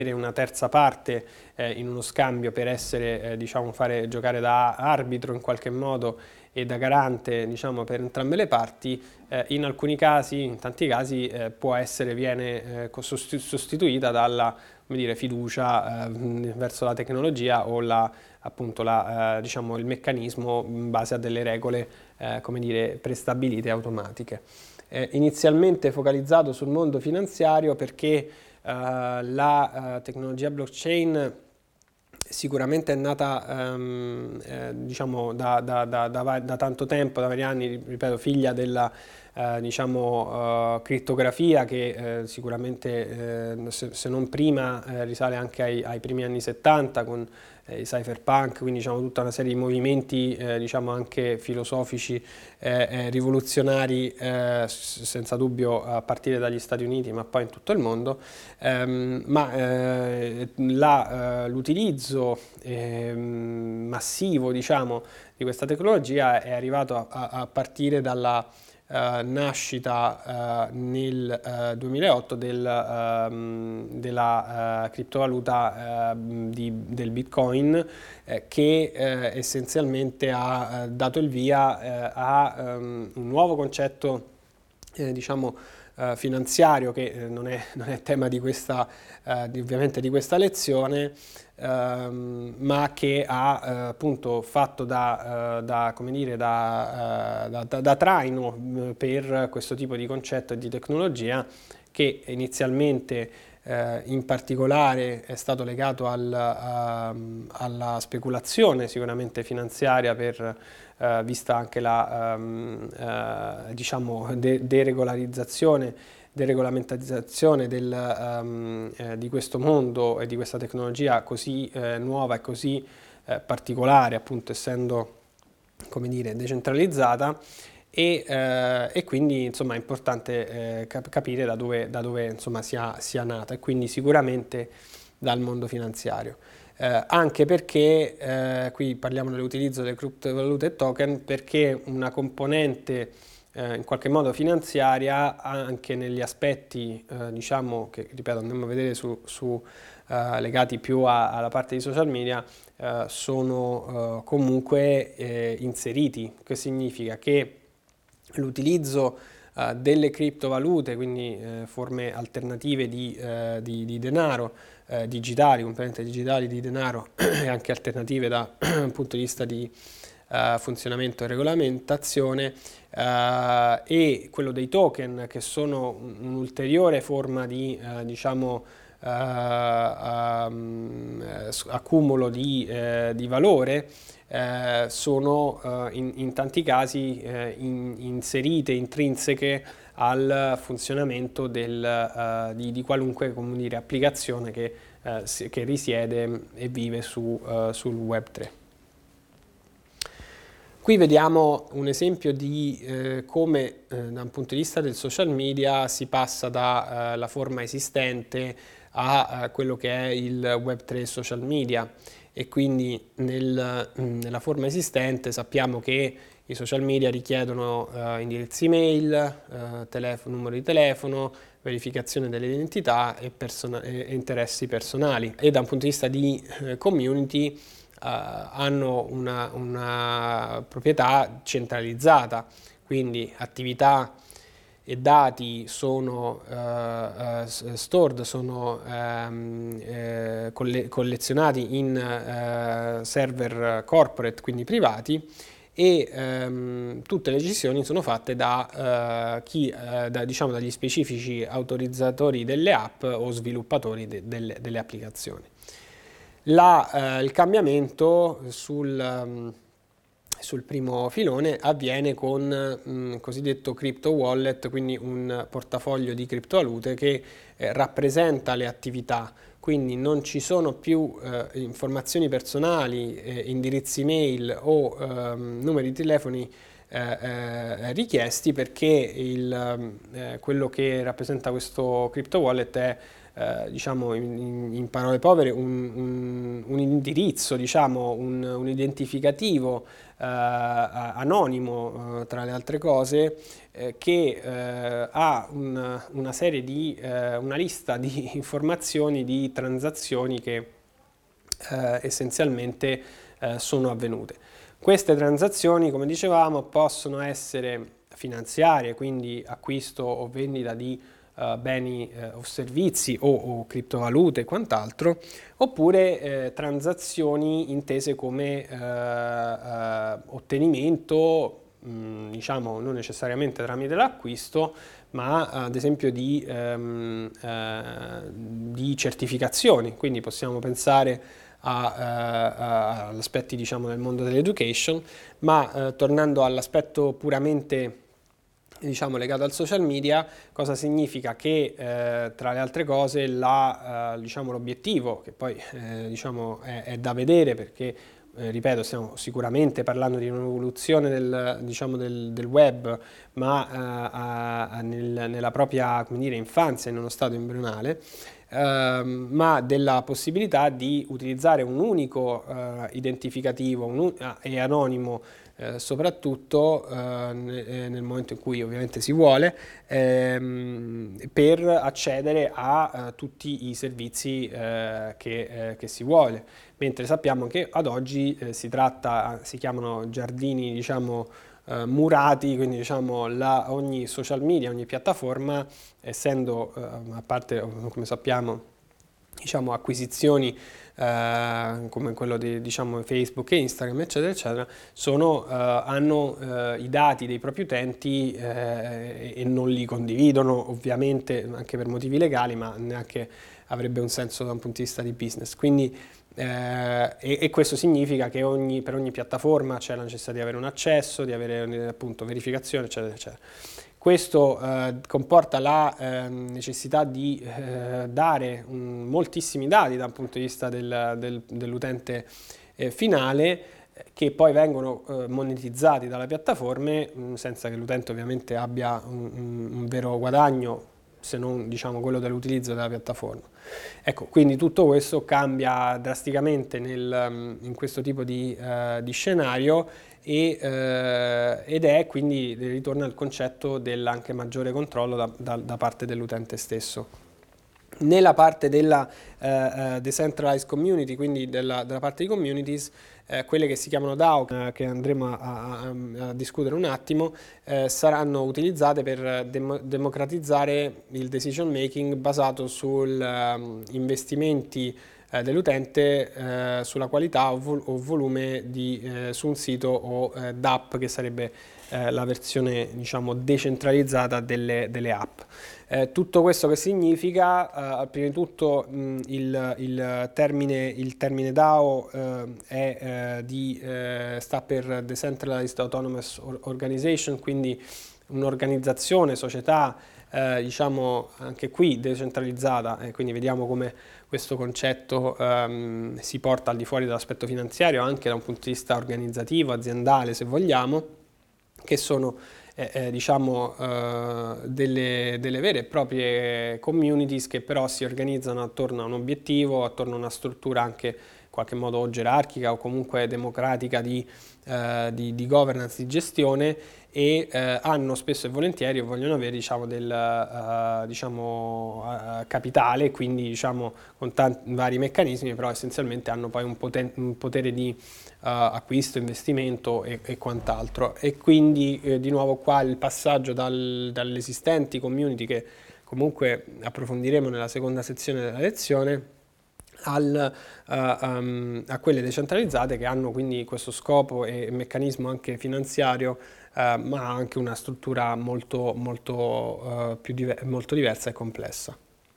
una terza parte in uno scambio per essere, diciamo, fare giocare da arbitro in qualche modo e da garante, diciamo, per entrambe le parti, in alcuni casi, in tanti casi, viene sostituita dalla, come dire, fiducia verso la tecnologia o appunto diciamo, il meccanismo in base a delle regole, come dire, prestabilite e automatiche. Inizialmente focalizzato sul mondo finanziario perché la tecnologia blockchain sicuramente è nata diciamo da tanto tempo, da vari anni, ripeto, figlia della diciamo, crittografia che sicuramente se non prima risale anche ai primi anni 70 con i cypherpunk, quindi diciamo tutta una serie di movimenti diciamo anche filosofici rivoluzionari senza dubbio a partire dagli Stati Uniti ma poi in tutto il mondo, l'utilizzo massivo diciamo di questa tecnologia è arrivato a partire dalla nascita nel 2008 della criptovaluta del Bitcoin che essenzialmente ha dato il via a un nuovo concetto diciamo finanziario che non è tema di questa ovviamente di questa lezione, ma che ha appunto fatto come dire, da traino per questo tipo di concetto e di tecnologia che inizialmente in particolare è stato legato alla speculazione sicuramente finanziaria vista anche la diciamo deregolamentazione di questo mondo e di questa tecnologia così nuova e così particolare, appunto essendo, come dire, decentralizzata e quindi insomma è importante capire da dove insomma sia nata, e quindi sicuramente dal mondo finanziario. Anche perché qui parliamo dell'utilizzo delle criptovalute e token, perché una componente in qualche modo finanziaria anche negli aspetti diciamo che ripeto andiamo a vedere legati più alla parte di social media sono comunque inseriti. Che significa? Che l'utilizzo delle criptovalute, quindi forme alternative di denaro digitali, componenti digitali di denaro e anche alternative dal punto di vista di funzionamento e regolamentazione, e quello dei token, che sono un'ulteriore forma di diciamo accumulo di valore, sono in tanti casi inserite, intrinseche al funzionamento di qualunque, come dire, applicazione che risiede e vive sul Web3. Qui vediamo un esempio di come da un punto di vista del social media si passa dalla forma esistente a quello che è il Web3 social media, e quindi nella forma esistente sappiamo che i social media richiedono indirizzi email, numero di telefono, verificazione delle identità e interessi personali, e da un punto di vista di community hanno una proprietà centralizzata, quindi attività e dati sono stored, sono collezionati in server corporate, quindi privati, e tutte le decisioni sono fatte diciamo, dagli specifici autorizzatori delle app o sviluppatori delle applicazioni. Il cambiamento sul primo filone avviene con cosiddetto crypto wallet, quindi un portafoglio di criptovalute che rappresenta le attività, quindi non ci sono più informazioni personali, indirizzi mail o numeri di telefoni richiesti, perché quello che rappresenta questo crypto wallet è diciamo in parole povere, un indirizzo, diciamo, un identificativo anonimo, tra le altre cose, che ha una serie di, una lista di informazioni, di transazioni che essenzialmente sono avvenute. Queste transazioni, come dicevamo, possono essere finanziarie, quindi acquisto o vendita di beni o servizi o criptovalute e quant'altro, oppure transazioni intese come ottenimento, diciamo non necessariamente tramite l'acquisto, ma ad esempio di certificazioni. Quindi possiamo pensare agli aspetti, diciamo, del mondo dell'education, ma tornando all'aspetto puramente, diciamo, legato al social media, cosa significa? Che tra le altre cose diciamo, l'obiettivo, che poi diciamo, è da vedere, perché ripeto, stiamo sicuramente parlando di un'evoluzione diciamo, del web, ma nella propria, come dire, infanzia, in uno stato embrionale, ma della possibilità di utilizzare un unico identificativo e anonimo, soprattutto nel momento in cui ovviamente si vuole, per accedere a tutti i servizi che si vuole. Mentre sappiamo che ad oggi si chiamano giardini, diciamo, murati, quindi diciamo ogni social media, ogni piattaforma, essendo, a parte come sappiamo, diciamo, acquisizioni come quello di, diciamo, Facebook e Instagram, eccetera, eccetera, hanno i dati dei propri utenti e non li condividono, ovviamente anche per motivi legali, ma neanche avrebbe un senso da un punto di vista di business. Quindi e questo significa che per ogni piattaforma c'è la necessità di avere un accesso, di avere appunto verificazione, eccetera, eccetera. Questo comporta la necessità di dare moltissimi dati dal punto di vista dell'utente finale, che poi vengono monetizzati dalle piattaforme senza che l'utente ovviamente abbia un vero guadagno, se non, diciamo, quello dell'utilizzo della piattaforma. Ecco, quindi tutto questo cambia drasticamente in questo tipo di scenario ed è quindi ritorna al concetto dell'anche maggiore controllo da parte dell'utente stesso. Nella parte della decentralized community, quindi della parte di communities, quelle che si chiamano DAO, che andremo a discutere un attimo, saranno utilizzate per democratizzare il decision making basato sugli investimenti dell'utente, sulla qualità o volume su un sito o d'app, che sarebbe la versione, diciamo, decentralizzata delle app. Tutto questo che significa? Prima di tutto il termine DAO sta per Decentralized Autonomous Organization, quindi un'organizzazione, società, diciamo anche qui decentralizzata, quindi vediamo come questo concetto si porta al di fuori dell'aspetto finanziario, anche da un punto di vista organizzativo, aziendale, se vogliamo, che sono diciamo delle vere e proprie communities che però si organizzano attorno a un obiettivo, attorno a una struttura anche in qualche modo o gerarchica o comunque democratica di governance, di gestione, e hanno spesso e volentieri o vogliono avere, diciamo, capitale, quindi, diciamo, con tanti vari meccanismi, però essenzialmente hanno poi un potere di acquisto, investimento e quant'altro. E quindi di nuovo qua il passaggio dalle esistenti community, che comunque approfondiremo nella seconda sezione della lezione, a quelle decentralizzate, che hanno quindi questo scopo e meccanismo anche finanziario, ma anche una struttura molto diversa e complessa.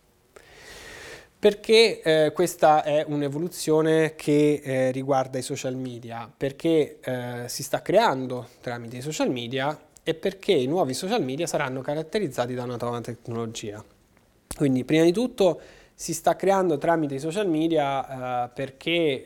Perché questa è un'evoluzione che riguarda i social media? Perché si sta creando tramite i social media, e perché i nuovi social media saranno caratterizzati da una nuova tecnologia. Quindi, prima di tutto, si sta creando tramite i social media perché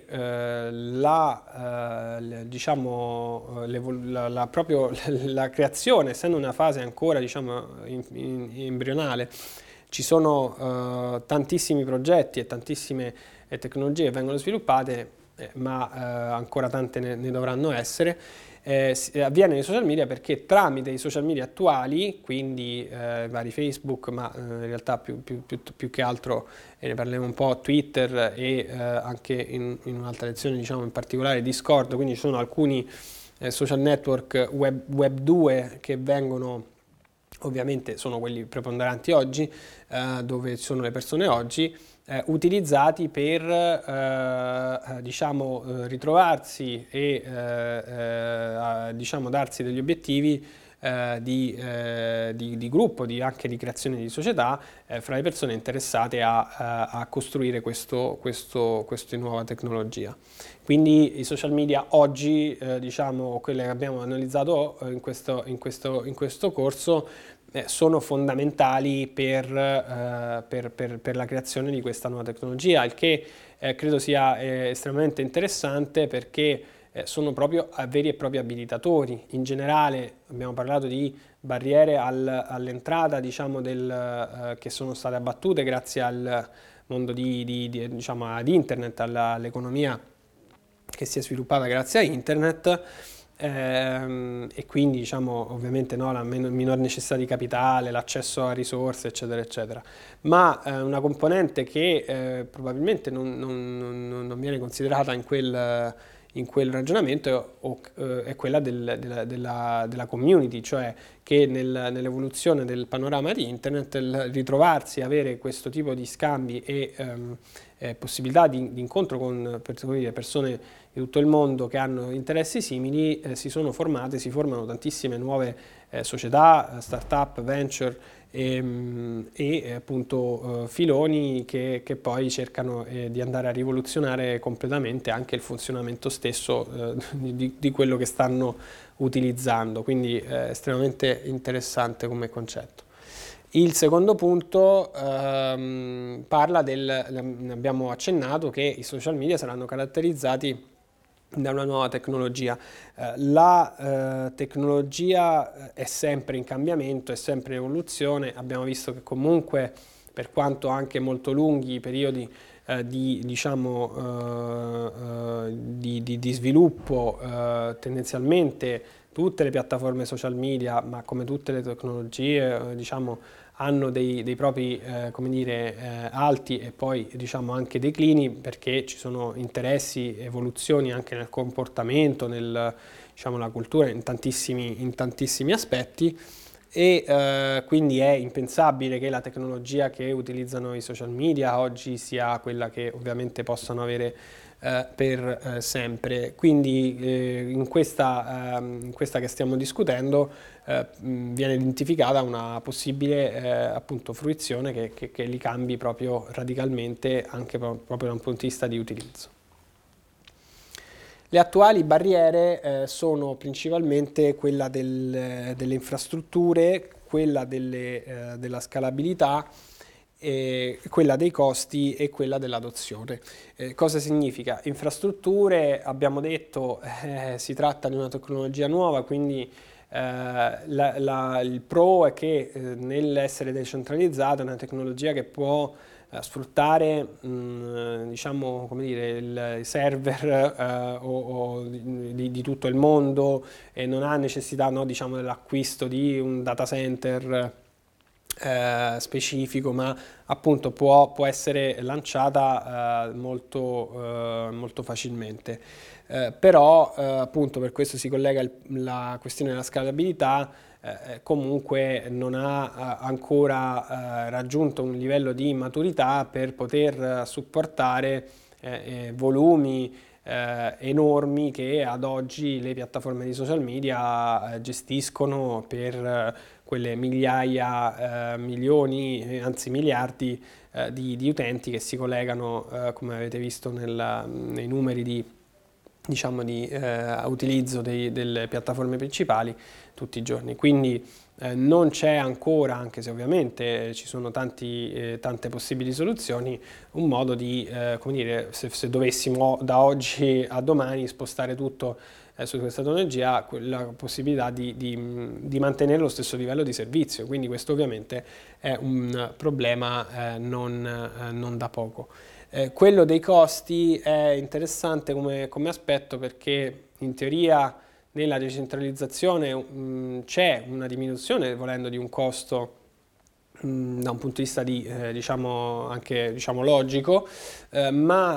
proprio la creazione, essendo una fase ancora, diciamo, embrionale, Ci sono tantissimi progetti e tantissime tecnologie che vengono sviluppate, ma ancora tante ne dovranno essere. Avviene nei social media perché tramite i social media attuali, quindi vari Facebook, ma in realtà più che altro ne parliamo un po' Twitter e anche in un'altra lezione, diciamo in particolare Discord, quindi ci sono alcuni social network web 2 che vengono, ovviamente sono quelli preponderanti oggi, dove ci sono le persone oggi, utilizzati per diciamo, ritrovarsi e diciamo, darsi degli obiettivi di gruppo, anche di creazione di società fra le persone interessate a costruire questa nuova tecnologia. Quindi i social media oggi, diciamo, quelle che abbiamo analizzato in questo corso, sono fondamentali per la creazione di questa nuova tecnologia, il che credo sia estremamente interessante perché sono proprio veri e propri abilitatori. In generale abbiamo parlato di barriere all'entrata, diciamo, che sono state abbattute grazie al mondo diciamo, ad internet, all'economia che si è sviluppata grazie a internet. E quindi, diciamo, ovviamente no, la minor necessità di capitale, l'accesso a risorse, eccetera, eccetera. Ma una componente che probabilmente non viene considerata in quel ragionamento è quella della community, cioè che nell'evoluzione del panorama di internet il ritrovarsi, avere questo tipo di scambi e possibilità di incontro con persone di tutto il mondo che hanno interessi simili, si formano tantissime nuove società, start-up, venture e appunto filoni che poi cercano di andare a rivoluzionare completamente anche il funzionamento stesso di quello che stanno utilizzando, quindi estremamente interessante come concetto. Il secondo punto parla ne abbiamo accennato, che i social media saranno caratterizzati da una nuova tecnologia. La tecnologia è sempre in cambiamento, è sempre in evoluzione. Abbiamo visto che comunque, per quanto anche molto lunghi i periodi di sviluppo, tendenzialmente tutte le piattaforme social media, ma come tutte le tecnologie, diciamo, hanno dei propri come dire, alti e poi, diciamo, anche declini, perché ci sono interessi, evoluzioni anche nel comportamento, diciamo, la cultura, in tantissimi aspetti, e quindi è impensabile che la tecnologia che utilizzano i social media oggi sia quella che ovviamente possano avere per sempre. Quindi in questa che stiamo discutendo viene identificata una possibile appunto fruizione che li cambi proprio radicalmente, anche proprio da un punto di vista di utilizzo. Le attuali barriere sono principalmente quella delle infrastrutture, quella della scalabilità, quella dei costi e quella dell'adozione. Cosa significa? Infrastrutture, abbiamo detto, si tratta di una tecnologia nuova, quindi il pro è che nell'essere decentralizzata è una tecnologia che può sfruttare diciamo, come dire, i server di tutto il mondo, e non ha necessità, no, diciamo, dell'acquisto di un data center specifico, ma appunto può essere lanciata molto facilmente. Però appunto per questo si collega la questione della scalabilità. Comunque non ha ancora raggiunto un livello di maturità per poter supportare volumi enormi che ad oggi le piattaforme di social media gestiscono per quelle migliaia, milioni, anzi miliardi di utenti che si collegano, come avete visto nei numeri diciamo, di utilizzo delle piattaforme principali tutti i giorni. Quindi non c'è ancora, anche se ovviamente ci sono tante possibili soluzioni, un modo di, come dire, se dovessimo da oggi a domani spostare tutto su questa tecnologia, la possibilità di mantenere lo stesso livello di servizio. Quindi questo ovviamente è un problema non da poco. Quello dei costi è interessante come aspetto, perché in teoria nella decentralizzazione c'è una diminuzione, volendo, di un costo da un punto di vista diciamo, anche diciamo, logico, ma